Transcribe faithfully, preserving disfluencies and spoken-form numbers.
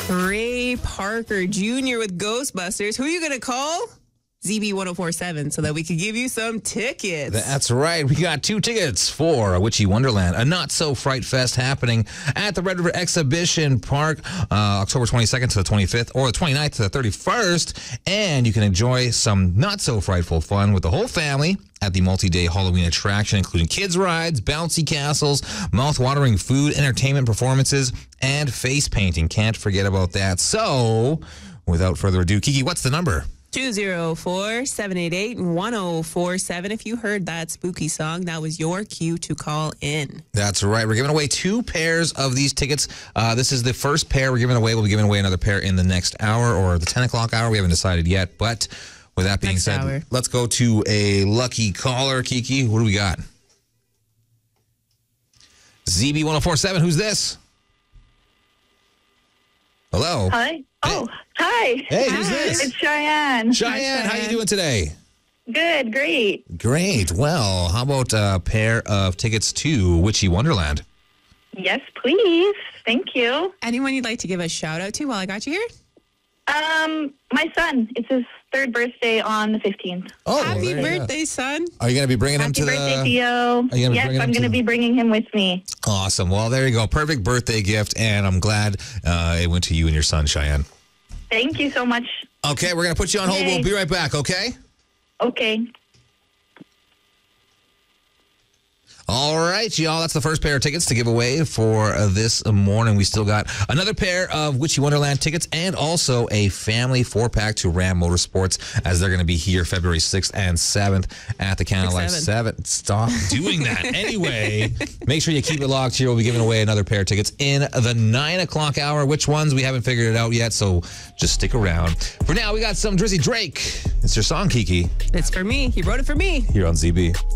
Ray Parker Junior with Ghostbusters. Who are you going to call? Z B ten forty-seven, so that we could give you some tickets. That's right. We got two tickets for a Witchy Wonderland, a Not So Fright Fest happening at the Red River Exhibition Park, uh, October twenty-second to the twenty-fifth, or the twenty-ninth to the thirty-first. And you can enjoy some not so frightful fun with the whole family at the multi-day Halloween attraction, including kids rides, bouncy castles, mouth-watering food, entertainment performances, and face painting. Can't forget about that. So, without further ado, Kiki, what's the number? two oh four, seven eight eight, one oh four seven. If you heard that spooky song, that was your cue to call in. That's right. We're giving away two pairs of these tickets. Uh, this is the first pair we're giving away. We'll be giving away another pair in the next hour or the ten o'clock hour. We haven't decided yet. But with that being Next said, hour. let's go to a lucky caller. Kiki, what do we got? Z B ten forty-seven, who's this? Hello. Hi. Oh, hi. Hey, who's this? It's Cheyenne. Cheyenne, how you doing today? Good, great. Great. Well, how about a pair of tickets to Witchy Wonderland? Yes, please. Thank you. Anyone you'd like to give a shout out to while I got you here? Um, my son. It's his third birthday on the fifteenth. Oh, Happy there you go. birthday, son. Are you going to be bringing him Happy to birthday, the... Theo. Are you gonna be Yes, bringing I'm him to going to the- be bringing him with me. Awesome. Well, there you go. Perfect birthday gift, and I'm glad uh, it went to you and your son, Cheyenne. Thank you so much. Okay, we're going to put you on hold. Yay. We'll be right back, okay? Okay. All right, y'all. That's the first pair of tickets to give away for uh, this morning. We still got another pair of Witchy Wonderland tickets and also a family four-pack to Ram Motorsports as they're going to be here February sixth and seventh at the Canada Life Six, seven. Stop doing that. Anyway, make sure you keep it locked here. We'll be giving away another pair of tickets in the nine o'clock hour. Which ones? We haven't figured it out yet, so just stick around. For now, we got some Drizzy Drake. It's your song, Kiki, It's for me. He wrote it for me. here on Z B.